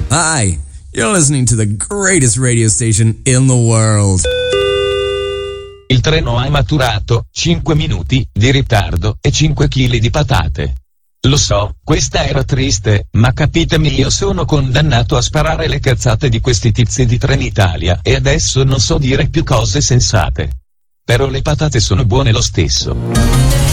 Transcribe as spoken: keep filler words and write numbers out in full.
Hi, you're listening to the greatest radio station in the world. Il treno ha maturato cinque minuti di ritardo e cinque chili di patate. Lo so, questa era triste, ma capitemi, io sono condannato a sparare le cazzate di questi tizi di Trenitalia e adesso non so dire più cose sensate. Però le patate sono buone lo stesso.